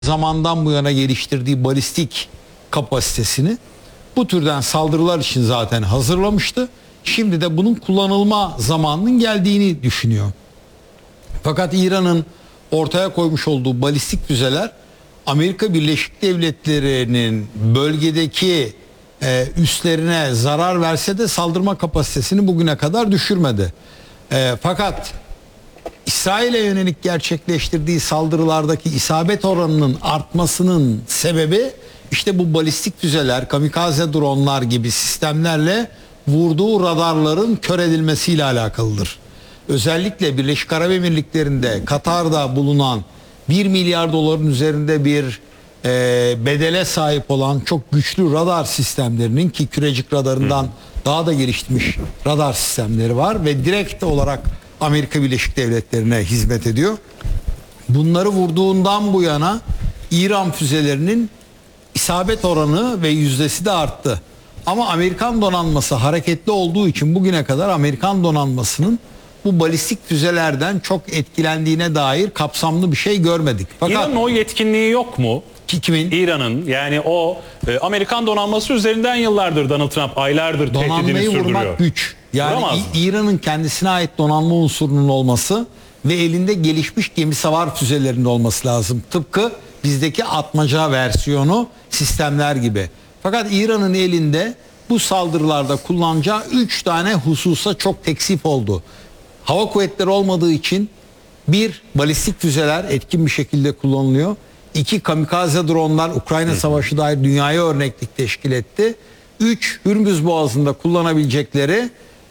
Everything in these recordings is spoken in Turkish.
zamandan bu yana geliştirdiği balistik kapasitesini bu türden saldırılar için zaten hazırlamıştı. Şimdi de bunun kullanılma zamanının geldiğini düşünüyor. Fakat İran'ın ortaya koymuş olduğu balistik füzeler Amerika Birleşik Devletleri'nin bölgedeki üslerine zarar verse de saldırma kapasitesini bugüne kadar düşürmedi. Fakat İsrail'e yönelik gerçekleştirdiği saldırılardaki isabet oranının artmasının sebebi işte bu balistik füzeler, kamikaze dronlar gibi sistemlerle vurduğu radarların kör edilmesiyle alakalıdır. Özellikle Birleşik Arap Emirlikleri'nde, Katar'da bulunan 1 milyar doların üzerinde bir bedele sahip olan çok güçlü radar sistemlerinin, ki kürecik radarından daha da gelişmiş radar sistemleri var ve direkt olarak Amerika Birleşik Devletleri'ne hizmet ediyor. Bunları vurduğundan bu yana İran füzelerinin isabet oranı ve yüzdesi de arttı. Ama Amerikan donanması hareketli olduğu için bugüne kadar Amerikan donanmasının bu balistik füzelerden çok etkilendiğine dair kapsamlı bir şey görmedik. Fakat İran'ın o yetkinliği yok mu? Kimin? İran'ın, yani o Amerikan donanması üzerinden yıllardır Donald Trump aylardır tehdidini Donanmayı sürdürüyor. vurmak güç. Yani Vuramaz mı? İran'ın kendisine ait donanma unsurunun olması ve elinde gelişmiş gemi savar füzelerinin olması lazım. Tıpkı bizdeki atmaca versiyonu sistemler gibi. Fakat İran'ın elinde bu saldırılarda kullanacağı 3 tane hususa çok teksif oldu. Hava kuvvetleri olmadığı için bir, balistik füzeler etkin bir şekilde kullanılıyor. 2, kamikaze dronlar Ukrayna Savaşı dair dünyaya örneklik teşkil etti. 3, Hürmüz Boğazı'nda kullanabilecekleri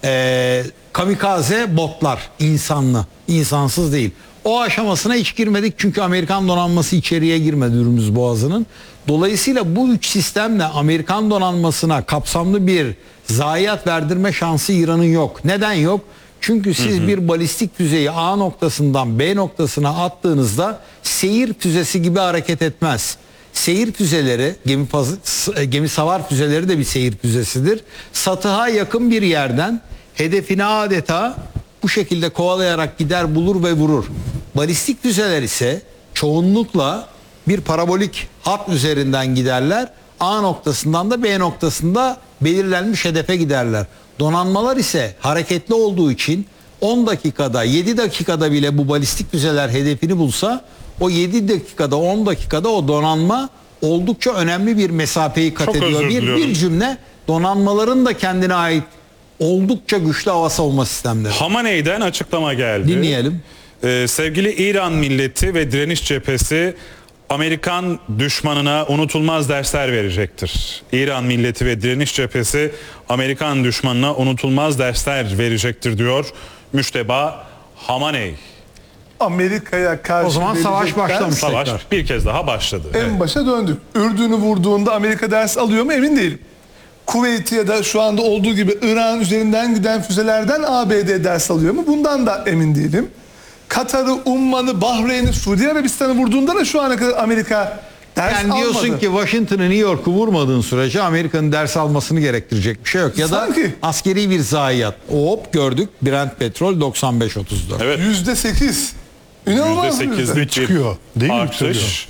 kamikaze botlar, insanlı, insansız değil. O aşamasına hiç girmedik çünkü Amerikan donanması içeriye girmedi Hürmüz Boğazı'nın. Dolayısıyla bu 3 sistemle Amerikan donanmasına kapsamlı bir zayiat verdirme şansı İran'ın yok. Neden yok? Çünkü siz bir balistik füzeyi A noktasından B noktasına attığınızda seyir füzesi gibi hareket etmez. Seyir füzeleri, gemi savar füzeleri de bir seyir füzesidir. Satıha yakın bir yerden hedefini adeta bu şekilde kovalayarak gider, bulur ve vurur. Balistik füzeler ise çoğunlukla bir parabolik hat üzerinden giderler. A noktasından da B noktasında belirlenmiş hedefe giderler. Donanmalar ise hareketli olduğu için 10 dakikada 7 dakikada bile bu balistik füzeler hedefini bulsa o 7 dakikada 10 dakikada o donanma oldukça önemli bir mesafeyi kat ediyor. Bir cümle, donanmaların da kendine ait oldukça güçlü hava savunma sistemleri. Hamaney'den açıklama geldi. Dinleyelim. Sevgili İran milleti ve direniş cephesi Amerikan düşmanına unutulmaz dersler verecektir. İran milleti ve direniş cephesi Amerikan düşmanına unutulmaz dersler verecektir diyor Müşteba Hamaney. Amerika'ya karşı O zaman savaş başlamış. Savaş bir kez daha başladı. En başa döndük. Ürdün'ü vurduğunda Amerika ders alıyor mu emin değilim. Kuveyt ya da şu anda olduğu gibi İran üzerinden giden füzelerden ABD ders alıyor mu? Bundan da emin değilim. Katar'ı, Umman'ı, Bahreyn'i, Suudi Arabistan'ı vurduğunda da şu ana kadar Amerika ders almadı. Yani diyorsun ki Washington'ı, New York'u vurmadığın sürece Amerika'nın ders almasını gerektirecek bir şey yok. Ya Sanki. da askeri bir zayiat. Hop gördük, Brent petrol 95.34. Evet. %8. İnanılmaz bir yüzde. %8'lik çıkıyor, değil mi? artış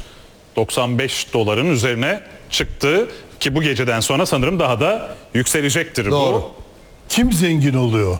95 doların üzerine çıktı ki bu geceden sonra sanırım daha da yükselecektir. Doğru. Bu. Kim zengin oluyor?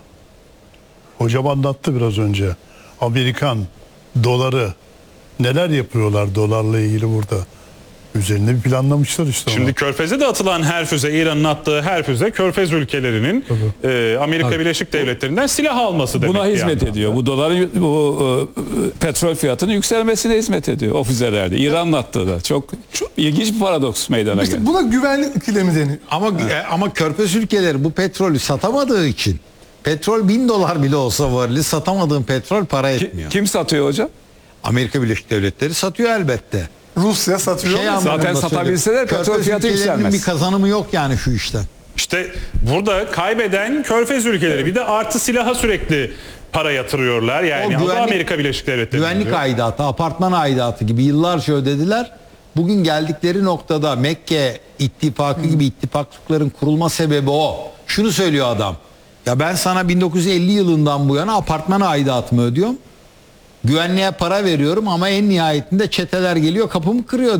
Hocam anlattı biraz önce. Amerikan doları, neler yapıyorlar dolarla ilgili burada. Üzerine bir planlamışlar işte. Şimdi Körfez'e de atılan her füze, İran'ın attığı her füze Körfez ülkelerinin Amerika Birleşik Devletleri'nden silah alması demek. Buna hizmet ediyor. Bu doların, bu petrol fiyatının yükselmesine hizmet ediyor o füzelerde. İran'ın attığı da. Çok ilginç bir paradoks meydana geldi. İşte buna güvenlik ikilemi deniyor. Ama Körfez ülkeleri bu petrolü satamadığı için, petrol $1000 bile olsa varili, satamadığın petrol para etmiyor. Kim satıyor hocam? Amerika Birleşik Devletleri satıyor elbette. Rusya satıyor. Anlamında Zaten satabilseler petrol Körfez fiyatı ülkelerinin yükselmez. bir kazanımı yok yani şu işten. İşte burada kaybeden Körfez ülkeleri, bir de artı silaha sürekli para yatırıyorlar. Yani O güvenlik- Amerika Birleşik Devletleri. Güvenlik diyor. aidatı, apartman aidatı gibi yıllarca ödediler. Bugün geldikleri noktada Mekke ittifakı gibi ittifaklıkların kurulma sebebi o. Şunu söylüyor adam. Ya ben sana 1950 yılından bu yana apartman aidatımı ödüyorum. Güvenliğe para veriyorum ama en nihayetinde çeteler geliyor kapımı kırıyor